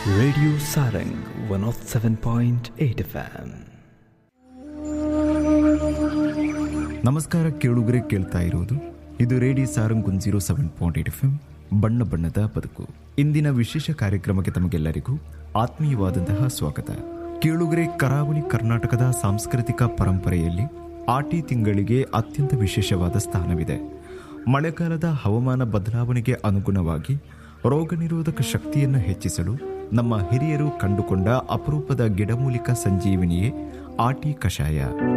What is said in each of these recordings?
Radio Sarang 107.8 FM. ನಮಸ್ಕಾರ ಕೇಳುಗರೆ, ಕೇಳ್ತಾ ಇರೋದು ಇದು ರೇಡಿಯೋ ಸಾರಂಗ್ 107.8 FM ಬಣ್ಣ ಬಣ್ಣದ ಬದುಕು. ಇಂದಿನ ವಿಶೇಷ ಕಾರ್ಯಕ್ರಮಕ್ಕೆ ತಮಗೆಲ್ಲರಿಗೂ ಆತ್ಮೀಯವಾದಂತಹ ಸ್ವಾಗತ. ಕೇಳುಗರೆ, ಕರಾವಳಿ ಕರ್ನಾಟಕದ ಸಾಂಸ್ಕೃತಿಕ ಪರಂಪರೆಯಲ್ಲಿ ಆಟಿ ತಿಂಗಳಿಗೆ ಅತ್ಯಂತ ವಿಶೇಷವಾದ ಸ್ಥಾನವಿದೆ. ಮಳೆಗಾಲದ ಹವಾಮಾನ ಬದಲಾವಣೆಗೆ ಅನುಗುಣವಾಗಿ ರೋಗ ನಿರೋಧಕ ಶಕ್ತಿಯನ್ನು ಹೆಚ್ಚಿಸಲು ನಮ್ಮ ಹಿರಿಯರು ಕಂಡುಕೊಂಡ ಅಪರೂಪದ ಗಿಡಮೂಲಿಕ ಸಂಜೀವಿನಿಯೇ ಆಟಿ ಕಷಾಯ.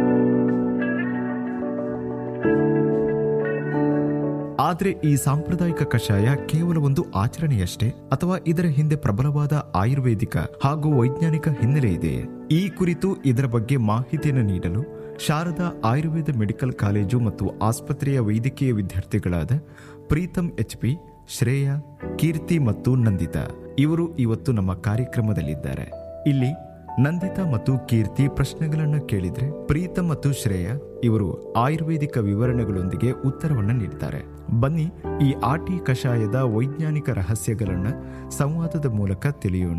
ಆದರೆ ಈ ಸಾಂಪ್ರದಾಯಿಕ ಕಷಾಯ ಕೇವಲ ಒಂದು ಆಚರಣೆಯಷ್ಟೇ, ಅಥವಾ ಇದರ ಹಿಂದೆ ಪ್ರಬಲವಾದ ಆಯುರ್ವೇದಿಕ ಹಾಗೂ ವೈಜ್ಞಾನಿಕ ಹಿನ್ನೆಲೆ ಇದೆಯೇ? ಈ ಕುರಿತು ಇದರ ಬಗ್ಗೆ ಮಾಹಿತಿಯನ್ನು ನೀಡಲು ಶಾರದಾ ಆಯುರ್ವೇದ ಮೆಡಿಕಲ್ ಕಾಲೇಜು ಮತ್ತು ಆಸ್ಪತ್ರೆಯ ವೈದ್ಯಕೀಯ ವಿದ್ಯಾರ್ಥಿಗಳಾದ ಪ್ರೀತಮ್ HP, ಶ್ರೇಯಾ, ಕೀರ್ತಿ ಮತ್ತು ನಂದಿತಾ ಇವರು ಇವತ್ತು ನಮ್ಮ ಕಾರ್ಯಕ್ರಮದಲ್ಲಿದ್ದಾರೆ. ಇಲ್ಲಿ ನಂದಿತಾ ಮತ್ತು ಕೀರ್ತಿ ಪ್ರಶ್ನೆಗಳನ್ನು ಕೇಳಿದ್ರೆ ಪ್ರೀತಮ್ ಮತ್ತು ಶ್ರೇಯಾ ಇವರು ಆಯುರ್ವೇದಿಕ ವಿವರಣೆಗಳೊಂದಿಗೆ ಉತ್ತರವನ್ನು ನೀಡ್ತಾರೆ. ಬನ್ನಿ, ಈ ಆಟಿ ಕಷಾಯದ ವೈಜ್ಞಾನಿಕ ರಹಸ್ಯಗಳನ್ನು ಸಂವಾದದ ಮೂಲಕ ತಿಳಿಯೋಣ.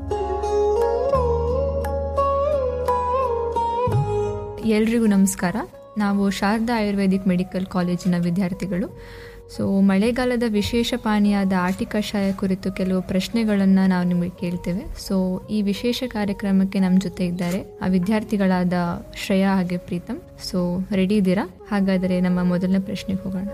ಎಲ್ರಿಗೂ ನಮಸ್ಕಾರ. ನಾವು ಶಾರದಾ ಆಯುರ್ವೇದಿಕ್ ಮೆಡಿಕಲ್ ಕಾಲೇಜಿನ ವಿದ್ಯಾರ್ಥಿಗಳು. ಮಳೆಗಾಲದ ವಿಶೇಷ ಪಾನೀಯದ ಆಟಿ ಕಷಾಯ ಕುರಿತು ಕೆಲವು ಪ್ರಶ್ನೆಗಳನ್ನು ನಾವು ನಿಮಗೆ ಕೇಳ್ತೇವೆ. ಈ ವಿಶೇಷ ಕಾರ್ಯಕ್ರಮಕ್ಕೆ ನಮ್ಮ ಜೊತೆ ಇದ್ದಾರೆ ಆ ವಿದ್ಯಾರ್ಥಿಗಳಾದ ಶ್ರೇಯಾ ಹಾಗೆ ಪ್ರೀತಮ್. ರೆಡಿ ಇದ್ದೀರಾ? ಹಾಗಾದರೆ ನಮ್ಮ ಮೊದಲನೇ ಪ್ರಶ್ನೆಗೆ ಹೋಗೋಣ.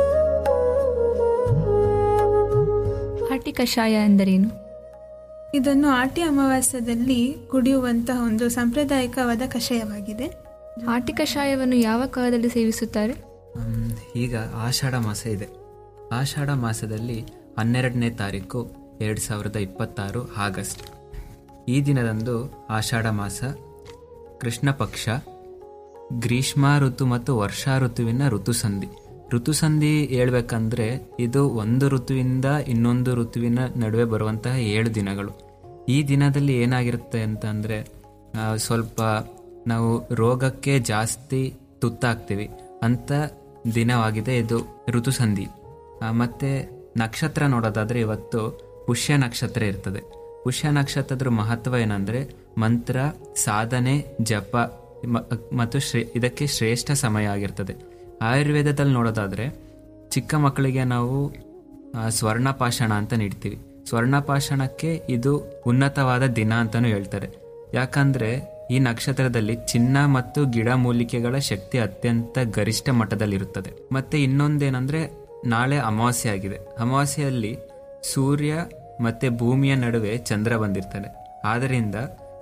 ಆಟಿ ಕಷಾಯ ಎಂದರೇನು? ಇದನ್ನು ಆಟಿ ಅಮಾವಾಸ್ಯದಲ್ಲಿ ಕುಡಿಯುವಂತಹ ಒಂದು ಸಾಂಪ್ರದಾಯಿಕವಾದ ಕಷಾಯವಾಗಿದೆ. ಆಟಿ ಕಷಾಯವನ್ನು ಯಾವ ಕಾಲದಲ್ಲಿ ಸೇವಿಸುತ್ತಾರೆ? ಈಗ ಆಷಾಢ ಮಾಸ ಇದೆ. ಆಷಾಢ ಮಾಸದಲ್ಲಿ 12ನೇ ತಾರೀಕು 2026 ಆಗಸ್ಟ್. ಈ ದಿನದಂದು ಆಷಾಢ ಮಾಸ, ಕೃಷ್ಣ ಪಕ್ಷ, ಗ್ರೀಷ್ಮ ಋತು ಮತ್ತು ವರ್ಷಾ ಋತುವಿನ ಋತುಸಂಧಿ ಹೇಳ್ಬೇಕಂದ್ರೆ ಇದು ಒಂದು ಋತುವಿಂದ ಇನ್ನೊಂದು ಋತುವಿನ ನಡುವೆ ಬರುವಂತಹ 7 ದಿನಗಳು. ಈ ದಿನದಲ್ಲಿ ಏನಾಗಿರುತ್ತೆ ಅಂತಂದರೆ ಸ್ವಲ್ಪ ನಾವು ರೋಗಕ್ಕೆ ಜಾಸ್ತಿ ತುತ್ತಾಗ್ತೀವಿ ಅಂತ ದಿನವಾಗಿದೆ ಇದು ಋತುಸಂಧಿ. ಮತ್ತು ನಕ್ಷತ್ರ ನೋಡೋದಾದರೆ ಇವತ್ತು ಪುಷ್ಯ ನಕ್ಷತ್ರ ಇರ್ತದೆ. ಪುಷ್ಯ ನಕ್ಷತ್ರದ ಮಹತ್ವ ಏನಂದರೆ ಮಂತ್ರ, ಸಾಧನೆ, ಜಪ ಮತ್ತು ಇದಕ್ಕೆ ಶ್ರೇಷ್ಠ ಸಮಯ ಆಗಿರ್ತದೆ. ಆಯುರ್ವೇದದಲ್ಲಿ ನೋಡೋದಾದರೆ ಚಿಕ್ಕ ಮಕ್ಕಳಿಗೆ ನಾವು ಸ್ವರ್ಣಪಾಷಾಣ ಅಂತ ನೀಡ್ತೀವಿ. ಸ್ವರ್ಣಪಾಷಾಣಕ್ಕೆ ಇದು ಉನ್ನತವಾದ ದಿನ ಅಂತಲೂ ಹೇಳ್ತಾರೆ. ಯಾಕಂದರೆ ಈ ನಕ್ಷತ್ರದಲ್ಲಿ ಚಿನ್ನ ಮತ್ತು ಗಿಡಮೂಲಿಕೆಗಳ ಶಕ್ತಿ ಅತ್ಯಂತ ಗರಿಷ್ಠ ಮಟ್ಟದಲ್ಲಿರುತ್ತದೆ. ಮತ್ತು ಇನ್ನೊಂದೇನೆಂದರೆ ನಾಳೆ ಅಮಾವಾಸ್ಯೆ ಆಗಿದೆ. ಅಮಾವಾಸ್ಯೆಯಲ್ಲಿ ಸೂರ್ಯ ಮತ್ತು ಭೂಮಿಯ ನಡುವೆ ಚಂದ್ರ ಬಂದಿರ್ತಾನೆ. ಆದ್ದರಿಂದ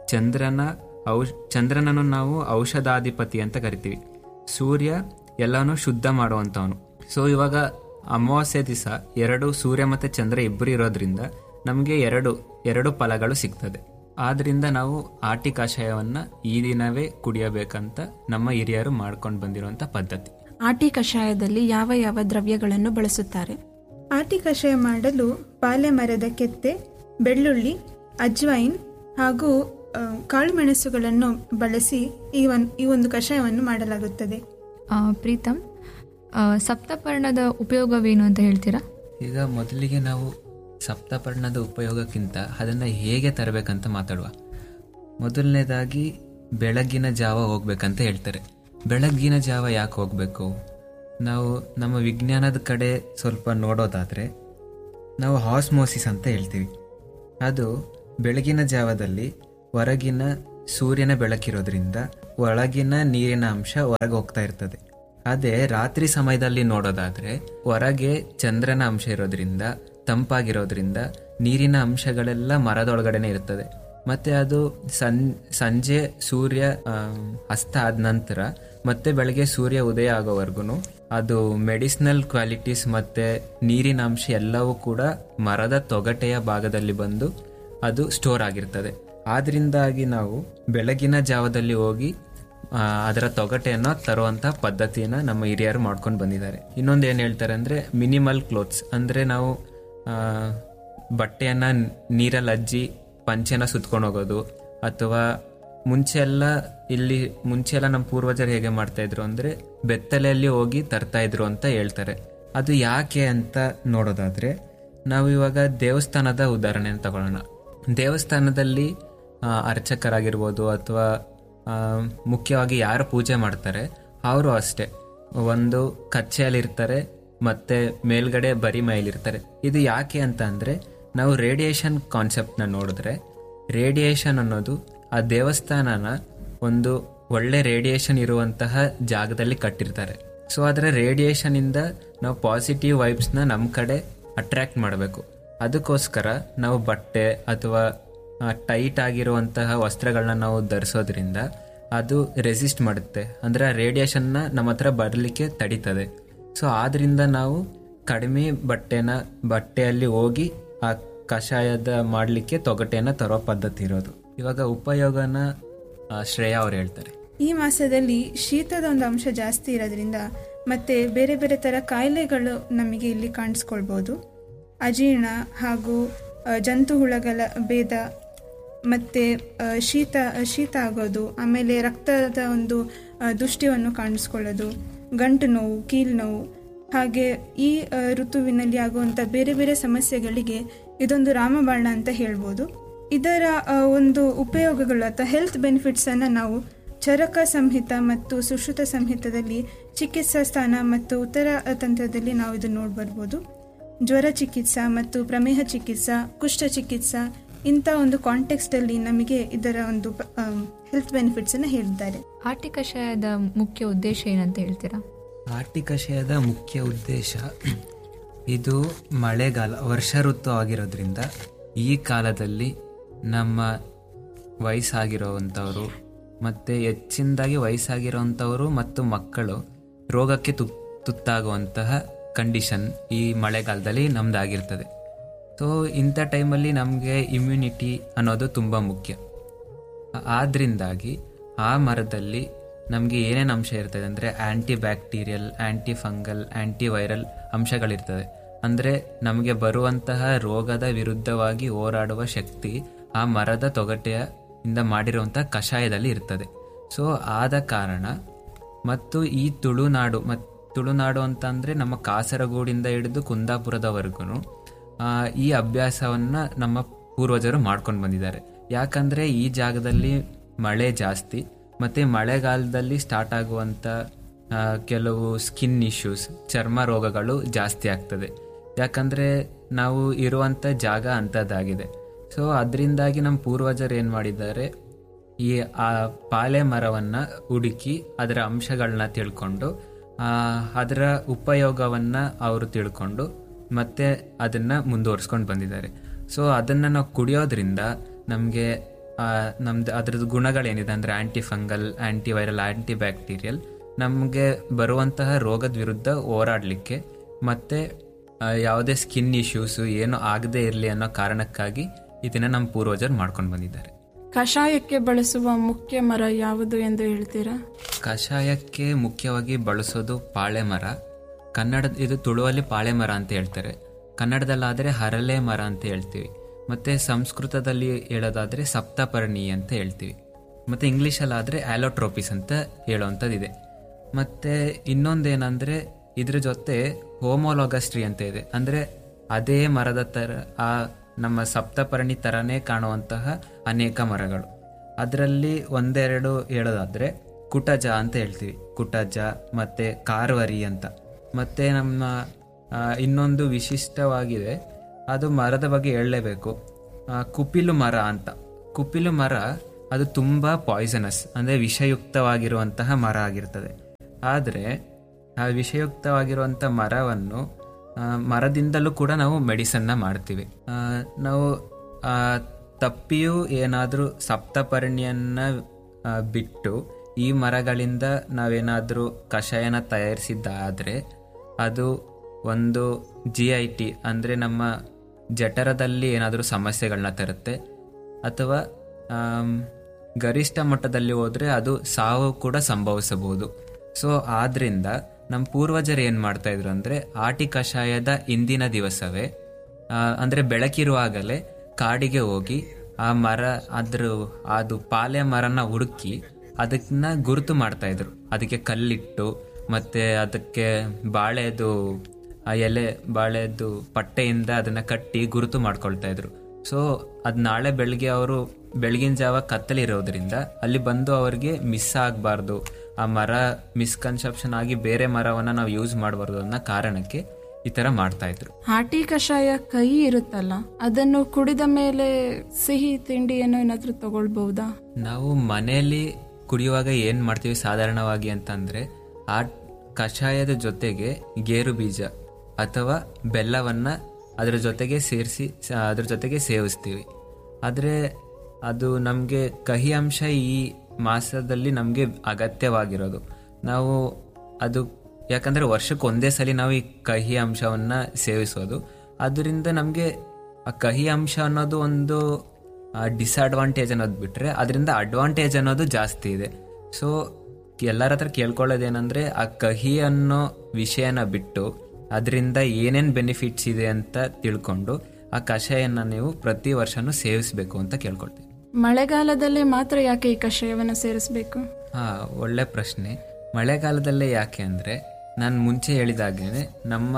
ಚಂದ್ರನನ್ನು ನಾವು ಔಷಧಾಧಿಪತಿ ಅಂತ ಕರಿತೀವಿ. ಸೂರ್ಯ ಎಲ್ಲನೂ ಶುದ್ಧ ಮಾಡುವಂಥವನು. ಇವಾಗ ಅಮಾವಾಸ್ಯೆ ದಿವಸ ಸೂರ್ಯ ಮತ್ತು ಚಂದ್ರ ಇಬ್ಬರು ಇರೋದ್ರಿಂದ ನಮಗೆ ಎರಡು ಫಲಗಳು ಸಿಗ್ತದೆ. ಆದ್ರಿಂದ ನಾವು ಆಟಿ ಕಷಾಯವನ್ನು ಈ ದಿನವೇ ಕುಡಿಯಬೇಕಂತ ನಮ್ಮ ಹಿರಿಯರು ಮಾಡ್ಕೊಂಡು ಬಂದಿರುವಂಥ ಪದ್ಧತಿ. ಆಟಿ ಕಷಾಯದಲ್ಲಿ ಯಾವ ಯಾವ ದ್ರವ್ಯಗಳನ್ನು ಬಳಸುತ್ತಾರೆ? ಆಟಿ ಕಷಾಯ ಮಾಡಲು ಬಾಳೆ ಮರದ ಕೆತ್ತೆ, ಬೆಳ್ಳುಳ್ಳಿ, ಅಜ್ವೈನ್ ಹಾಗೂ ಕಾಳುಮೆಣಸುಗಳನ್ನು ಬಳಸಿ ಈ ಒಂದು ಕಷಾಯವನ್ನು ಮಾಡಲಾಗುತ್ತದೆ. ಪ್ರೀತಮ್, ಸಪ್ತಪರ್ಣದ ಉಪಯೋಗವೇನು ಅಂತ ಹೇಳ್ತೀರಾ? ಈಗ ಮೊದಲಿಗೆ ನಾವು ಸಪ್ತಪರ್ಣದ ಉಪಯೋಗಕ್ಕಿಂತ ಅದನ್ನು ಹೇಗೆ ತರಬೇಕಂತ ಮಾತಾಡುವ. ಮೊದಲನೇದಾಗಿ ಬೆಳಗಿನ ಜಾವ ಹೋಗ್ಬೇಕಂತ ಹೇಳ್ತಾರೆ. ಬೆಳಗಿನ ಜಾವ ಯಾಕೆ ಹೋಗಬೇಕು? ನಾವು ನಮ್ಮ ವಿಜ್ಞಾನದ ಕಡೆ ಸ್ವಲ್ಪ ನೋಡೋದಾದರೆ ನಾವು ಆಸ್ಮೋಸಿಸ್ ಅಂತ ಹೇಳ್ತೀವಿ. ಅದು ಬೆಳಗಿನ ಜಾವದಲ್ಲಿ ಹೊರಗಿನ ಸೂರ್ಯನ ಬೆಳಕಿರೋದ್ರಿಂದ ಒಳಗಿನ ನೀರಿನ ಅಂಶ ಹೊರಗೆ ಹೋಗ್ತಾ ಇರ್ತದೆ. ಅದೇ ರಾತ್ರಿ ಸಮಯದಲ್ಲಿ ನೋಡೋದಾದರೆ ಹೊರಗೆ ಚಂದ್ರನ ಅಂಶ ಇರೋದ್ರಿಂದ, ತಂಪಾಗಿರೋದ್ರಿಂದ ನೀರಿನ ಅಂಶಗಳೆಲ್ಲ ಮರದೊಳಗಡೆನೆ ಇರ್ತದೆ. ಮತ್ತೆ ಅದು ಸಂಜೆ ಸೂರ್ಯ ಅಸ್ತ ಆದ ನಂತರ ಮತ್ತೆ ಬೆಳಗ್ಗೆ ಸೂರ್ಯ ಉದಯ ಆಗೋವರೆಗೂ ಅದು ಮೆಡಿಸಿನಲ್ ಕ್ವಾಲಿಟೀಸ್ ಮತ್ತೆ ನೀರಿನ ಅಂಶ ಎಲ್ಲವೂ ಕೂಡ ಮರದ ತೊಗಟೆಯ ಭಾಗದಲ್ಲಿ ಬಂದು ಅದು ಸ್ಟೋರ್ ಆಗಿರ್ತದೆ. ಆದ್ರಿಂದಾಗಿ ನಾವು ಬೆಳಗಿನ ಜಾವದಲ್ಲಿ ಹೋಗಿ ಅದರ ತೊಗಟೆಯನ್ನು ತರುವಂಥ ಪದ್ಧತಿಯನ್ನು ನಮ್ಮ ಹಿರಿಯರು ಮಾಡ್ಕೊಂಡು ಬಂದಿದ್ದಾರೆ. ಇನ್ನೊಂದು ಏನು ಹೇಳ್ತಾರೆ ಅಂದರೆ ಮಿನಿಮಲ್ ಕ್ಲೋತ್ಸ್, ಅಂದರೆ ನಾವು ಬಟ್ಟೆಯನ್ನು ನೀರಲ್ಲಿ ಅಜ್ಜಿ ಪಂಚೆನ ಸುತ್ಕೊಂಡು ಹೋಗೋದು, ಅಥವಾ ಮುಂಚೆ ಎಲ್ಲ ನಮ್ಮ ಪೂರ್ವಜರು ಹೇಗೆ ಮಾಡ್ತಾ ಇದ್ರು ಅಂದರೆ ಬೆತ್ತಲೆಯಲ್ಲಿ ಹೋಗಿ ತರ್ತಾ ಇದ್ರು ಅಂತ ಹೇಳ್ತಾರೆ. ಅದು ಯಾಕೆ ಅಂತ ನೋಡೋದಾದರೆ ನಾವು ಇವಾಗ ದೇವಸ್ಥಾನದ ಉದಾಹರಣೆಯನ್ನು ತಗೊಳ್ಳೋಣ. ದೇವಸ್ಥಾನದಲ್ಲಿ ಅರ್ಚಕರಾಗಿರ್ಬೋದು ಅಥವಾ ಮುಖ್ಯವಾಗಿ ಯಾರು ಪೂಜೆ ಮಾಡ್ತಾರೆ ಅವರು ಅಷ್ಟೇ ಒಂದು ಕಚ್ಚೆಯಲ್ಲಿರ್ತಾರೆ ಮತ್ತೆ ಮೇಲ್ಗಡೆ ಬರಿ ಮೈಲಿರ್ತಾರೆ. ಇದು ಯಾಕೆ ಅಂತ ಅಂದರೆ, ನಾವು ರೇಡಿಯೇಷನ್ ಕಾನ್ಸೆಪ್ಟ್ನ ನೋಡಿದ್ರೆ ರೇಡಿಯೇಷನ್ ಅನ್ನೋದು ಆ ದೇವಸ್ಥಾನನ ಒಂದು ಒಳ್ಳೆ ರೇಡಿಯೇಷನ್ ಇರುವಂತಹ ಜಾಗದಲ್ಲಿ ಕಟ್ಟಿರ್ತಾರೆ. ಸೊ ಅದರ ರೇಡಿಯೇಷನಿಂದ ನಾವು ಪಾಸಿಟಿವ್ ವೈಬ್ಸ್ನ ನಮ್ಮ ಕಡೆ ಅಟ್ರ್ಯಾಕ್ಟ್ ಮಾಡಬೇಕು. ಅದಕ್ಕೋಸ್ಕರ ನಾವು ಬಟ್ಟೆ ಅಥವಾ ಟೈಟ್ ಆಗಿರುವಂತಹ ವಸ್ತ್ರಗಳನ್ನ ನಾವು ಧರಿಸೋದ್ರಿಂದ ಅದು ರೆಸಿಸ್ಟ್ ಮಾಡುತ್ತೆ, ಅಂದರೆ ಆ ರೇಡಿಯೇಷನ್ನ ನಮ್ಮ ಹತ್ರ ಬರಲಿಕ್ಕೆ ತಡೀತದೆ. ಸೊ ಆದ್ರಿಂದ ನಾವು ಕಡಿಮೆ ಬಟ್ಟೆಯಲ್ಲಿ ಹೋಗಿ ಆ ಕಷಾಯದ ಮಾಡಲಿಕ್ಕೆ ತೊಗಟೆಯನ್ನು ತರೋ ಪದ್ಧತಿ ಇರೋದು. ಇವಾಗ ಉಪಯೋಗನ ಶ್ರೇಯಾ ಅವ್ರು ಹೇಳ್ತಾರೆ. ಈ ಮಾಸದಲ್ಲಿ ಶೀತದ ಒಂದು ಅಂಶ ಜಾಸ್ತಿ ಇರೋದ್ರಿಂದ ಮತ್ತೆ ಬೇರೆ ಬೇರೆ ಥರ ಕಾಯಿಲೆಗಳು ನಮಗೆ ಇಲ್ಲಿ ಕಾಣಿಸ್ಕೊಳ್ಬೋದು. ಅಜೀರ್ಣ ಹಾಗೂ ಜಂತು ಹುಳಗಳ ಭೇದ ಮತ್ತು ಶೀತ ಆಗೋದು, ಆಮೇಲೆ ರಕ್ತದ ಒಂದು ದುಷ್ಟಿಯನ್ನು ಕಾಣಿಸ್ಕೊಳ್ಳೋದು, ಗಂಟು ನೋವು, ಕೀಲು ನೋವು, ಹಾಗೆ ಈ ಋತುವಿನಲ್ಲಿ ಆಗುವಂಥ ಬೇರೆ ಬೇರೆ ಸಮಸ್ಯೆಗಳಿಗೆ ಇದೊಂದು ರಾಮಬಾಣ ಅಂತ ಹೇಳ್ಬೋದು. ಇದರ ಒಂದು ಉಪಯೋಗಗಳು ಅಥವಾ ಹೆಲ್ತ್ ಬೆನಿಫಿಟ್ಸನ್ನು ನಾವು ಚರಕ ಸಂಹಿತ ಮತ್ತು ಸುಶ್ರುತ ಸಂಹಿತದಲ್ಲಿ ಚಿಕಿತ್ಸಾ ಸ್ಥಾನ ಮತ್ತು ಉತ್ತರ ತಂತ್ರದಲ್ಲಿ ನಾವು ಇದನ್ನು ನೋಡ್ಬರ್ಬೋದು. ಜ್ವರ ಚಿಕಿತ್ಸಾ ಮತ್ತು ಪ್ರಮೇಹ ಚಿಕಿತ್ಸಾ, ಕುಷ್ಠ ಚಿಕಿತ್ಸಾ, ಇಂಥ ಒಂದು ಕಾಂಟೆಕ್ಸ್ಟಲ್ಲಿ ನಮಗೆ ಇದರ ಒಂದು ಹೆಲ್ತ್ ಬೆನಿಫಿಟ್ಸನ್ನು ಹೇಳಿದ್ದಾರೆ. ಆಟಿ ಕಷಾಯದ ಮುಖ್ಯ ಉದ್ದೇಶ ಏನಂತ ಹೇಳ್ತೀರಾ? ಆಟಿ ಕಷಾಯದ ಮುಖ್ಯ ಉದ್ದೇಶ, ಇದು ಮಳೆಗಾಲ ವರ್ಷ ಋತು ಆಗಿರೋದ್ರಿಂದ ಈ ಕಾಲದಲ್ಲಿ ನಮ್ಮ ವಯಸ್ಸಾಗಿರೋವಂಥವರು ಮತ್ತು ಹೆಚ್ಚಿನದಾಗಿ ವಯಸ್ಸಾಗಿರೋವಂಥವರು ಮತ್ತು ಮಕ್ಕಳು ರೋಗಕ್ಕೆ ತುತ್ತಾಗುವಂತಹ ಕಂಡೀಷನ್ ಈ ಮಳೆಗಾಲದಲ್ಲಿ ನಮ್ದಾಗಿರ್ತದೆ. ಸೊ ಇಂಥ ಟೈಮಲ್ಲಿ ನಮಗೆ ಇಮ್ಯುನಿಟಿ ಅನ್ನೋದು ತುಂಬ ಮುಖ್ಯ. ಆದ್ದರಿಂದಾಗಿ ಆ ಮರದಲ್ಲಿ ನಮಗೆ ಏನೇನು ಅಂಶ ಇರ್ತದೆ ಅಂದರೆ ಆ್ಯಂಟಿ ಬ್ಯಾಕ್ಟೀರಿಯಲ್, ಆ್ಯಂಟಿ ಫಂಗಲ್, ಆ್ಯಂಟಿ ವೈರಲ್ ಅಂಶಗಳಿರ್ತದೆ. ಅಂದರೆ ನಮಗೆ ಬರುವಂತಹ ರೋಗದ ವಿರುದ್ಧವಾಗಿ ಹೋರಾಡುವ ಶಕ್ತಿ ಆ ಮರದ ತೊಗಟೆಯಿಂದ ಮಾಡಿರುವಂಥ ಕಷಾಯದಲ್ಲಿ ಇರ್ತದೆ. ಸೊ ಆದ ಕಾರಣ ಮತ್ತು ಈ ತುಳುನಾಡು ಅಂತ ಅಂದರೆ ನಮ್ಮ ಕಾಸರಗೋಡಿಂದ ಹಿಡಿದು ಕುಂದಾಪುರದವರೆಗೂ ಈ ಅಭ್ಯಾಸವನ್ನು ನಮ್ಮ ಪೂರ್ವಜರು ಮಾಡ್ಕೊಂಡು ಬಂದಿದ್ದಾರೆ. ಯಾಕಂದರೆ ಈ ಜಾಗದಲ್ಲಿ ಮಳೆ ಜಾಸ್ತಿ ಮತ್ತು ಮಳೆಗಾಲದಲ್ಲಿ ಸ್ಟಾರ್ಟ್ ಆಗುವಂಥ ಕೆಲವು ಸ್ಕಿನ್ ಇಶ್ಯೂಸ್, ಚರ್ಮ ರೋಗಗಳು ಜಾಸ್ತಿ ಆಗ್ತದೆ. ಯಾಕಂದರೆ ನಾವು ಇರುವಂಥ ಜಾಗ ಅಂಥದ್ದಾಗಿದೆ. ಸೊ ಅದರಿಂದಾಗಿ ನಮ್ಮ ಪೂರ್ವಜರು ಏನು ಮಾಡಿದ್ದಾರೆ, ಈ ಪಾಲೆ ಮರವನ್ನು ಹುಡುಕಿ ಅದರ ಅಂಶಗಳನ್ನ ತಿಳ್ಕೊಂಡು ಅದರ ಉಪಯೋಗವನ್ನು ಅವರು ತಿಳ್ಕೊಂಡು ಮತ್ತೆ ಅದನ್ನು ಮುಂದುವರಿಸ್ಕೊಂಡು ಬಂದಿದ್ದಾರೆ. ಸೊ ಅದನ್ನು ನಾವು ಕುಡಿಯೋದ್ರಿಂದ ನಮಗೆ ಅದರದ್ದು ಗುಣಗಳೇನಿದೆ ಅಂದರೆ ಆ್ಯಂಟಿ ಫಂಗಲ್, ಆ್ಯಂಟಿ ವೈರಲ್, ಆ್ಯಂಟಿ ಬ್ಯಾಕ್ಟೀರಿಯಲ್ ನಮಗೆ ಬರುವಂತಹ ರೋಗದ ವಿರುದ್ಧ ಹೋರಾಡಲಿಕ್ಕೆ ಮತ್ತು ಯಾವುದೇ ಸ್ಕಿನ್ ಇಶ್ಯೂಸು ಏನು ಆಗದೇ ಇರಲಿ ಅನ್ನೋ ಕಾರಣಕ್ಕಾಗಿ ಇದನ್ನು ನಮ್ಮ ಪೂರ್ವಜರು ಮಾಡ್ಕೊಂಡು ಬಂದಿದ್ದಾರೆ. ಕಷಾಯಕ್ಕೆ ಬಳಸುವ ಮುಖ್ಯ ಮರ ಯಾವುದು ಎಂದು ಹೇಳ್ತೀರಾ? ಕಷಾಯಕ್ಕೆ ಮುಖ್ಯವಾಗಿ ಬಳಸೋದು ಪಾಳೆ ಮರ. ಇದು ತುಳುವಲ್ಲಿ ಪಾಳೆ ಮರ ಅಂತ ಹೇಳ್ತಾರೆ, ಕನ್ನಡದಲ್ಲಾದರೆ ಹರಳೆ ಮರ ಅಂತ ಹೇಳ್ತೀವಿ, ಮತ್ತು ಸಂಸ್ಕೃತದಲ್ಲಿ ಹೇಳೋದಾದರೆ ಸಪ್ತಪರ್ಣಿ ಅಂತ ಹೇಳ್ತೀವಿ, ಮತ್ತು ಇಂಗ್ಲೀಷಲ್ಲಾದರೆ ಆ್ಯಲೋಟ್ರೋಪಿಸ್ ಅಂತ ಹೇಳೋವಂಥದ್ದಿದೆ. ಮತ್ತು ಇನ್ನೊಂದೇನೆಂದರೆ ಇದ್ರ ಜೊತೆ ಹೋಮೋಲೋಗಸ್ ಟ್ರೀ ಅಂತ ಇದೆ, ಅಂದರೆ ಅದೇ ಮರದ ಥರ ನಮ್ಮ ಸಪ್ತಪರ್ಣಿ ಥರನೇ ಕಾಣುವಂತಹ ಅನೇಕ ಮರಗಳು. ಅದರಲ್ಲಿ ಒಂದೆರಡು ಹೇಳೋದಾದರೆ ಕುಟಜ ಅಂತ ಹೇಳ್ತೀವಿ, ಕುಟಜ ಮತ್ತು ಕಾರ್ವರಿ ಅಂತ. ಮತ್ತು ನಮ್ಮ ಇನ್ನೊಂದು ವಿಶಿಷ್ಟವಾಗಿದೆ, ಅದು ಮರದ ಬಗ್ಗೆ ಹೇಳಲೇಬೇಕು, ಕುಪಿಲು ಮರ ಅಂತ. ಕುಪಿಲು ಮರ ಅದು ತುಂಬ ಪಾಯ್ಸನಸ್, ಅಂದರೆ ವಿಷಯುಕ್ತವಾಗಿರುವಂತಹ ಮರ ಆಗಿರ್ತದೆ. ಆದರೆ ಆ ವಿಷಯುಕ್ತವಾಗಿರುವಂಥ ಮರದಿಂದಲೂ ಕೂಡ ನಾವು ಮೆಡಿಸನ್ನ ಮಾಡ್ತೀವಿ. ನಾವು ತಪ್ಪಿಯೂ ಏನಾದರೂ ಸಪ್ತಪರ್ಣಿಯನ್ನು ಬಿಟ್ಟು ಈ ಮರಗಳಿಂದ ನಾವೇನಾದರೂ ಕಷಾಯನ ತಯಾರಿಸಿದ್ದಾದರೆ ಅದು ಒಂದು GIT ಅಂದರೆ ನಮ್ಮ ಜಠರದಲ್ಲಿ ಏನಾದರೂ ಸಮಸ್ಯೆಗಳನ್ನ ತರುತ್ತೆ, ಅಥವಾ ಗರಿಷ್ಠ ಮಟ್ಟದಲ್ಲಿ ಹೋದರೆ ಅದು ಸಾವು ಕೂಡ ಸಂಭವಿಸಬಹುದು. ಸೊ ಆದ್ದರಿಂದ ನಮ್ಮ ಪೂರ್ವಜರು ಏನು ಮಾಡ್ತಾಯಿದ್ರು ಅಂದರೆ ಆಟಿ ಕಷಾಯದ ಇಂದಿನ ದಿವಸವೇ ಅಂದರೆ ಬೆಳಕಿರುವಾಗಲೇ ಕಾಡಿಗೆ ಹೋಗಿ ಆ ಮರ ಅದು ಪಾಲೆ ಮರನ ಹುಡುಕಿ ಅದನ್ನ ಗುರುತು ಮಾಡ್ತಾಯಿದ್ರು. ಅದಕ್ಕೆ ಕಲ್ಲಿಟ್ಟು ಮತ್ತು ಅದಕ್ಕೆ ಬಾಳೆದು ಪಟ್ಟೆಯಿಂದ ಅದನ್ನು ಕಟ್ಟಿ ಗುರುತು ಮಾಡ್ಕೊಳ್ತಾ ಇದ್ರು. ಸೊ ಅದು ನಾಳೆ ಬೆಳಗ್ಗೆ ಅವರು ಬೆಳಗಿನ ಜಾವ ಕತ್ತಲಿರೋದ್ರಿಂದ ಅಲ್ಲಿ ಬಂದು ಅವ್ರಿಗೆ ಮಿಸ್ ಆಗಬಾರ್ದು, ಆ ಮರ ಮಿಸ್ಕನ್ಸೆಪ್ಷನ್ ಆಗಿ ಬೇರೆ ಮರವನ್ನು ನಾವು ಯೂಸ್ ಮಾಡಬಾರ್ದು ಅನ್ನೋ ಕಾರಣಕ್ಕೆ ಈ ಥರ ಮಾಡ್ತಾ ಇದ್ರು. ಆಟಿ ಕಷಾಯ ಕಹಿ ಇರುತ್ತಲ್ಲ, ಅದನ್ನು ಕುಡಿದ ಮೇಲೆ ಸಿಹಿ ತಿಂಡಿ ಏನೋ ಏನಾದರೂ ತಗೊಳ್ಬಹುದಾ? ನಾವು ಮನೆಯಲ್ಲಿ ಕುಡಿಯುವಾಗ ಏನು ಮಾಡ್ತೀವಿ ಸಾಧಾರಣವಾಗಿ ಅಂತಂದರೆ, ಆ ಕಷಾಯದ ಜೊತೆಗೆ ಗೇರು ಬೀಜ ಅಥವಾ ಬೆಲ್ಲವನ್ನು ಅದರ ಜೊತೆಗೆ ಸೇರಿಸಿ ಅದ್ರ ಜೊತೆಗೆ ಸೇವಿಸ್ತೀವಿ. ಆದರೆ ಅದು ನಮಗೆ ಕಹಿ ಅಂಶ ಈ ಮಾಸದಲ್ಲಿ ನಮಗೆ ಅಗತ್ಯವಾಗಿರೋದು. ನಾವು ಅದು ಯಾಕಂದರೆ ವರ್ಷಕ್ಕೆ ಒಂದೇ ಸಲ ನಾವು ಈ ಕಹಿ ಅಂಶವನ್ನು ಸೇವಿಸೋದು. ಅದರಿಂದ ನಮಗೆ ಆ ಕಹಿ ಅಂಶ ಅನ್ನೋದು ಒಂದು ಡಿಸ್ಅಡ್ವಾಂಟೇಜ್ ಅನ್ನೋದು ಬಿಟ್ಟರೆ ಅದರಿಂದ ಅಡ್ವಾಂಟೇಜ್ ಅನ್ನೋದು ಜಾಸ್ತಿ ಇದೆ. ಸೊ ಎಲ್ಲರ ಹತ್ರ ಕೇಳ್ಕೊಳ್ಳೋದೇನೆಂದರೆ, ಆ ಕಹಿ ಅನ್ನೋ ವಿಷಯನ ಬಿಟ್ಟು ಅದರಿಂದ ಏನೇನು ಬೆನಿಫಿಟ್ಸ್ ಇದೆ ಅಂತ ತಿಳ್ಕೊಂಡು ಆ ಕಷಾಯನ ನೀವು ಪ್ರತಿ ವರ್ಷನೂ ಸೇವಿಸಬೇಕು ಅಂತ ಕೇಳ್ಕೊಳ್ತೀವಿ. ಮಳೆಗಾಲದಲ್ಲೇ ಮಾತ್ರ ಯಾಕೆ ಈ ಕಷಾಯವನ್ನು ಸೇರಿಸಬೇಕು? ಒಳ್ಳೆ ಪ್ರಶ್ನೆ. ಮಳೆಗಾಲದಲ್ಲೇ ಯಾಕೆ ಅಂದರೆ, ನಾನು ಮುಂಚೆ ಹೇಳಿದಾಗೇ ನಮ್ಮ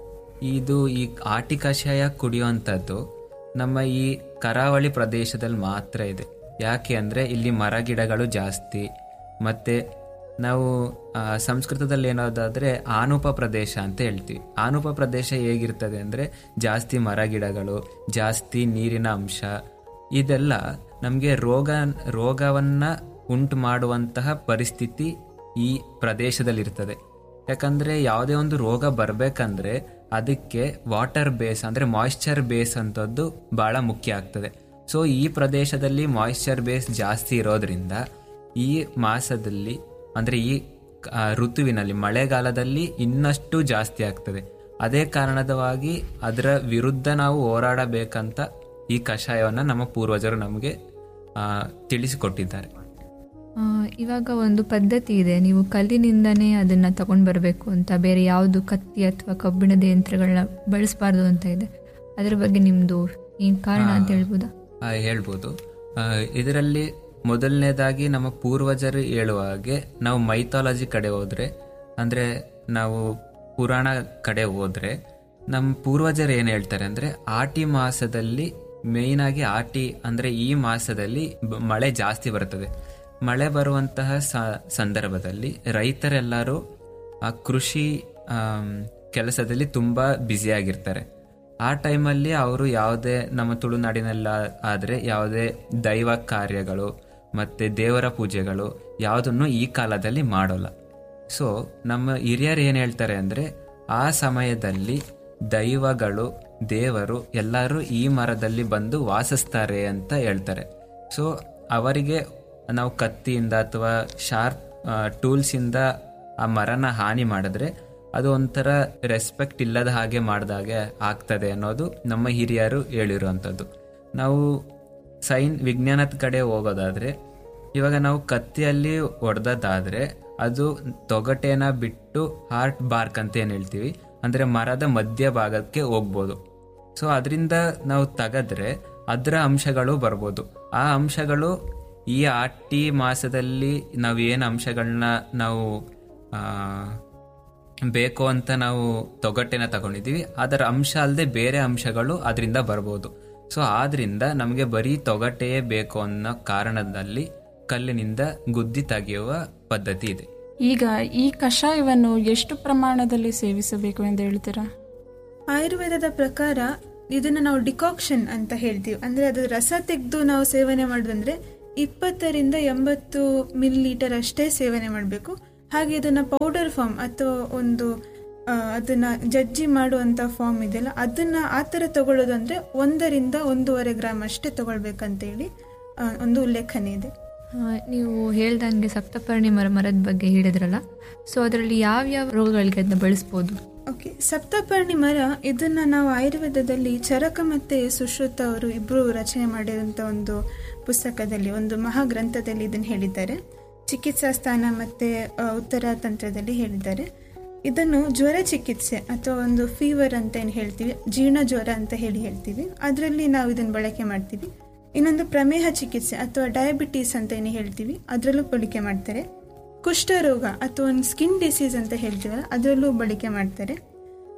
ಈ ಆಟಿ ಕಷಾಯ ಕುಡಿಯುವಂಥದ್ದು ನಮ್ಮ ಈ ಕರಾವಳಿ ಪ್ರದೇಶದಲ್ಲಿ ಮಾತ್ರ ಇದೆ. ಯಾಕೆ ಅಂದರೆ ಇಲ್ಲಿ ಮರ ಗಿಡಗಳು ಜಾಸ್ತಿ. ಮತ್ತು ನಾವು ಸಂಸ್ಕೃತದಲ್ಲಿ ಏನೋದಾದರೆ ಆನುಪ ಪ್ರದೇಶ ಅಂತ ಹೇಳ್ತೀವಿ. ಆನುಪ ಪ್ರದೇಶ ಹೇಗಿರ್ತದೆ ಅಂದರೆ ಜಾಸ್ತಿ ಮರ ಗಿಡಗಳು, ಜಾಸ್ತಿ ನೀರಿನ ಅಂಶ, ಇದೆಲ್ಲ ನಮಗೆ ರೋಗವನ್ನು ಉಂಟು ಮಾಡುವಂತಹ ಪರಿಸ್ಥಿತಿ ಈ ಪ್ರದೇಶದಲ್ಲಿರ್ತದೆ. ಯಾಕಂದರೆ ಯಾವುದೇ ಒಂದು ರೋಗ ಬರಬೇಕಂದ್ರೆ ಅದಕ್ಕೆ ವಾಟರ್ ಬೇಸ್ ಅಂದರೆ ಮಾಯಿಶ್ಚರ್ ಬೇಸ್ ಅಂಥದ್ದು ಭಾಳ ಮುಖ್ಯ ಆಗ್ತದೆ. ಸೊ ಈ ಪ್ರದೇಶದಲ್ಲಿ ಮಾಯಿಶ್ಚರ್ ಬೇಸ್ ಜಾಸ್ತಿ ಇರೋದ್ರಿಂದ ಈ ಮಾಸದಲ್ಲಿ ಅಂದರೆ ಈ ಋತುವಿನಲ್ಲಿ ಮಳೆಗಾಲದಲ್ಲಿ ಇನ್ನಷ್ಟು ಜಾಸ್ತಿ ಆಗ್ತದೆ. ಅದೇ ಕಾರಣದವಾಗಿ ಅದರ ವಿರುದ್ಧ ನಾವು ಹೋರಾಡಬೇಕಂತ ಈ ಕಷಾಯವನ್ನು ನಮ್ಮ ಪೂರ್ವಜರು ನಮಗೆ ತಿಳಿಸಿಕೊಟ್ಟಿದ್ದಾರೆ. ಇವಾಗ ಒಂದು ಪದ್ಧತಿ ಇದೆ, ನೀವು ಕಲ್ಲಿನಿಂದನೇ ಅದನ್ನು ತಗೊಂಡು ಬರಬೇಕು ಅಂತ, ಬೇರೆ ಯಾವುದು ಕತ್ತಿ ಅಥವಾ ಕಬ್ಬಿಣದ ಯಂತ್ರಗಳನ್ನ ಬಳಸಬಾರ್ದು ಅಂತ ಇದೆ. ಅದರ ಬಗ್ಗೆ ನಿಮ್ಮದು ಏನು ಕಾರಣ ಅಂತ ಹೇಳ್ಬೋದಾ? ಹೇಳ್ಬೋದು. ಇದರಲ್ಲಿ ಮೊದಲನೇದಾಗಿ ನಮ್ಮ ಪೂರ್ವಜರು ಹೇಳುವ ಹಾಗೆ ನಾವು ಮೈಥಾಲಜಿ ಕಡೆ ಹೋದರೆ, ಅಂದರೆ ನಾವು ಪುರಾಣ ಕಡೆ ಹೋದರೆ ನಮ್ಮ ಪೂರ್ವಜರು ಏನು ಹೇಳ್ತಾರೆ ಅಂದರೆ, ಆಟಿ ಮಾಸದಲ್ಲಿ ಮೇಯ್ನಾಗಿ ಆಟಿ ಅಂದರೆ ಈ ಮಾಸದಲ್ಲಿ ಮಳೆ ಜಾಸ್ತಿ ಬರ್ತದೆ. ಮಳೆ ಬರುವಂತಹ ಸಂದರ್ಭದಲ್ಲಿ ರೈತರೆಲ್ಲರೂ ಆ ಕೃಷಿ ಕೆಲಸದಲ್ಲಿ ತುಂಬ ಬ್ಯುಸಿಯಾಗಿರ್ತಾರೆ. ಆ ಟೈಮಲ್ಲಿ ಅವರು ಯಾವುದೇ ನಮ್ಮ ತುಳುನಾಡಿನಲ್ಲಿ ಆದರೆ ಯಾವುದೇ ದೈವ ಕಾರ್ಯಗಳು ಮತ್ತು ದೇವರ ಪೂಜೆಗಳು ಯಾವುದನ್ನು ಈ ಕಾಲದಲ್ಲಿ ಮಾಡೋಲ್ಲ. ಸೊ ನಮ್ಮ ಹಿರಿಯರು ಏನು ಹೇಳ್ತಾರೆ ಅಂದರೆ, ಆ ಸಮಯದಲ್ಲಿ ದೈವಗಳು, ದೇವರು ಎಲ್ಲರೂ ಈ ಮರದಲ್ಲಿ ಬಂದು ವಾಸಿಸ್ತಾರೆ ಅಂತ ಹೇಳ್ತಾರೆ. ಸೊ ಅವರಿಗೆ ನಾವು ಕತ್ತಿಯಿಂದ ಅಥವಾ ಶಾರ್ಪ್ ಟೂಲ್ಸಿಂದ ಆ ಮರನ ಹಾನಿ ಮಾಡಿದ್ರೆ ಅದು ಒಂಥರ ರೆಸ್ಪೆಕ್ಟ್ ಇಲ್ಲದ ಹಾಗೆ ಮಾಡಿದಾಗೆ ಆಗ್ತದೆ ಅನ್ನೋದು ನಮ್ಮ ಹಿರಿಯರು ಹೇಳಿರುವಂಥದ್ದು. ನಾವು ವಿಜ್ಞಾನದ ಕಡೆ ಹೋಗೋದಾದರೆ, ಇವಾಗ ನಾವು ಕತ್ತಿಯಲ್ಲಿ ಹೊಡೆದದ್ದಾದರೆ ಅದು ತೊಗಟೆನ ಬಿಟ್ಟು ಹಾರ್ಟ್ ಬಾರ್ಕ್ ಅಂತ ಏನು ಹೇಳ್ತೀವಿ, ಅಂದರೆ ಮರದ ಮಧ್ಯ ಭಾಗಕ್ಕೆ ಹೋಗ್ಬೋದು. ಸೊ ಅದರಿಂದ ನಾವು ತೆಗೆದ್ರೆ ಅದರ ಅಂಶಗಳು ಬರ್ಬೋದು. ಆ ಅಂಶಗಳು ಈ ಆಟಿ ಮಾಸದಲ್ಲಿ ನಾವು ಏನು ಅಂಶಗಳನ್ನ ನಾವು ಬೇಕು ಅಂತ ನಾವು ತೊಗಟೆನ ತಗೊಂಡಿದ್ದೀವಿ, ಅದರ ಅಂಶ ಅಲ್ಲದೆ ಬೇರೆ ಅಂಶಗಳು ಅದರಿಂದ ಬರ್ಬೋದು. ಸೊ ಆದ್ರಿಂದ ನಮಗೆ ಬರೀ ತೊಗಟೆಯೇ ಬೇಕು ಅನ್ನೋ ಕಾರಣದಲ್ಲಿ ಕಲ್ಲಿನಿಂದ ಗುದ್ದಿ ತೆಗೆಯುವ ಪದ್ಧತಿ ಇದೆ. ಈಗ ಈ ಕಷಾಯವನ್ನು ಎಷ್ಟು ಪ್ರಮಾಣದಲ್ಲಿ ಸೇವಿಸಬೇಕು ಎಂದು ಹೇಳ್ತೀರಾ? ಆಯುರ್ವೇದದ ಪ್ರಕಾರ ಇದನ್ನು ನಾವು ಡಿಕಾಕ್ಷನ್ ಅಂತ ಹೇಳ್ತೀವಿ. ಅಂದರೆ ಅದು ರಸ ತೆಗೆದು ನಾವು ಸೇವನೆ ಮಾಡೋದಂದ್ರೆ 20 to 80 ml ಅಷ್ಟೇ ಸೇವನೆ ಮಾಡಬೇಕು. ಹಾಗೆ ಇದನ್ನು ಪೌಡರ್ ಫಾರ್ಮ್ ಅಥವಾ ಒಂದು ಅದನ್ನು ಜಜ್ಜಿ ಮಾಡುವಂಥ ಫಾರ್ಮ್ ಇದೆಯಲ್ಲ, ಅದನ್ನು ಆ ಥರ ತಗೊಳ್ಳೋದಂದರೆ 1 to 1.5 grams ಅಷ್ಟೇ ತಗೊಳ್ಬೇಕಂತೇಳಿ ಒಂದು ಉಲ್ಲೇಖನೆ ಇದೆ. ನೀವು ಹೇಳ್ದಂಗೆ ಸಪ್ತಪರ್ಣಿ ಮರದ ಬಗ್ಗೆ ಹೇಳಿದ್ರಲ್ಲ, ಸೊ ಅದರಲ್ಲಿ ಯಾವ್ಯಾವ ರೋಗಗಳಿಗೆ ಅದನ್ನ ಬಳಸ್ಬೋದು? ಓಕೆ, ಸಪ್ತಪರ್ಣಿ ಮರ ಇದನ್ನು ನಾವು ಆಯುರ್ವೇದದಲ್ಲಿ ಚರಕ ಮತ್ತು ಸುಶ್ರುತ ಅವರು ಇಬ್ಬರು ರಚನೆ ಮಾಡಿರುವಂಥ ಒಂದು ಪುಸ್ತಕದಲ್ಲಿ, ಒಂದು ಮಹಾಗ್ರಂಥದಲ್ಲಿ ಇದನ್ನು ಹೇಳಿದ್ದಾರೆ. ಚಿಕಿತ್ಸಾ ಸ್ಥಾನ ಮತ್ತು ಉತ್ತರ ತಂತ್ರದಲ್ಲಿ ಹೇಳಿದ್ದಾರೆ. ಇದನ್ನು ಜ್ವರ ಚಿಕಿತ್ಸೆ ಅಥವಾ ಒಂದು ಫೀವರ್ ಅಂತ ಏನು ಹೇಳ್ತೀವಿ, ಜೀರ್ಣ ಜ್ವರ ಅಂತ ಹೇಳ್ತೀವಿ, ಅದರಲ್ಲಿ ನಾವು ಇದನ್ನು ಬಳಕೆ ಮಾಡ್ತೀವಿ. ಇನ್ನೊಂದು ಪ್ರಮೇಹ ಚಿಕಿತ್ಸೆ ಅಥವಾ ಡಯಾಬಿಟೀಸ್ ಅಂತ ಏನು ಹೇಳ್ತೀವಿ, ಅದರಲ್ಲೂ ಬಳಕೆ ಮಾಡ್ತಾರೆ. ಕುಷ್ಠರೋಗ ಅಥವಾ ಒಂದು ಸ್ಕಿನ್ ಡಿಸೀಸ್ ಅಂತ ಹೇಳ್ತೀವಲ್ಲ, ಅದರಲ್ಲೂ ಬಳಕೆ ಮಾಡ್ತಾರೆ.